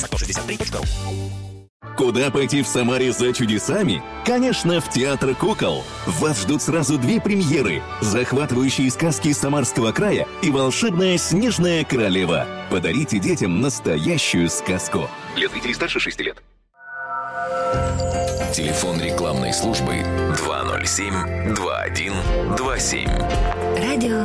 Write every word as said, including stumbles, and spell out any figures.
сто шестьдесят три точка ру. Куда пойти в Самаре за чудесами? Конечно, в Театр кукол. Вас ждут сразу две премьеры: захватывающие сказки Самарского края и волшебная Снежная королева. Подарите детям настоящую сказку. Для зрителей старше шести лет. Телефон рекламной службы два ноль семь два один два семь. Радио